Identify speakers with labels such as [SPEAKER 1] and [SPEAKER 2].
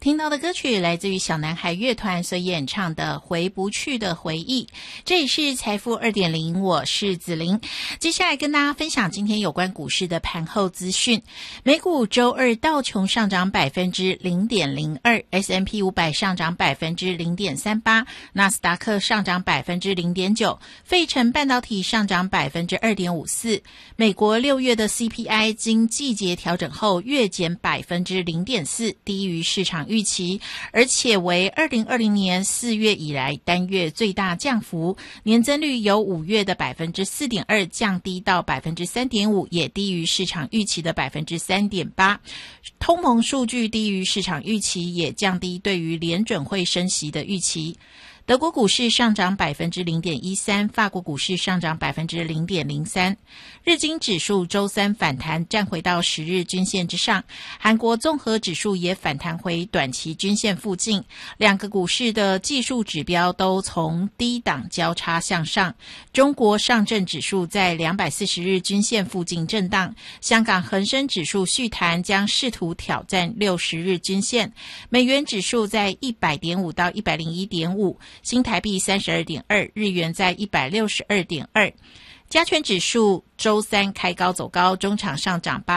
[SPEAKER 1] 听到的歌曲来自于小男孩乐团所演唱的《回不去的回忆》。这里是财富 2.0， 我是子琳。接下来跟大家分享今天有关股市的盘后资讯。美股周二道琼上涨 0.02%， S&P 500上涨 0.38%， 纳斯达克上涨 0.9%， 费城半导体上涨 2.54%。 美国6月的 CPI 经季节调整后月减 0.4%， 低于市场预期，而且为2020年4月以来单月最大降幅，年增率由5月的 4.2% 降低到 3.5%， 也低于市场预期的 3.8%。 通膨数据低于市场预期，也降低对于联准会升息的预期。德国股市上涨 0.13%， 法国股市上涨 0.03%。 日经指数周三反弹站回到10日均线之上，韩国综合指数也反弹回短期均线附近，两个股市的技术指标都从低档交叉向上。中国上证指数在240日均线附近震荡，香港恒生指数续弹将试图挑战60日均线，美元指数在 100.5 到 101.5，新台币 32.2， 日元在 162.2。 加权指数周三开高走高，中场上涨